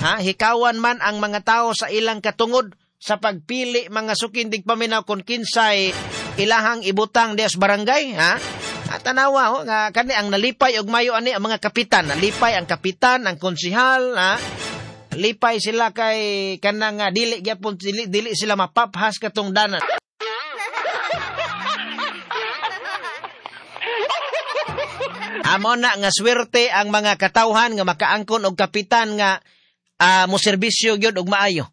hikawan man ang mga tao sa ilang katungod sa pagpili mga sukindig paminaw kung kinsay ilahang ibutang dias barangay, tanawa nga kani ang nalipay og mayo ani ang mga kapitan, nalipay ang kapitan, ang konsihal, lipay sila kay kanang dili gyapon dili sila mapaphas katong danan. Amo na nga swerte ang mga katawhan nga makaangkon og kapitan nga mo serbisyo gyud og maayo.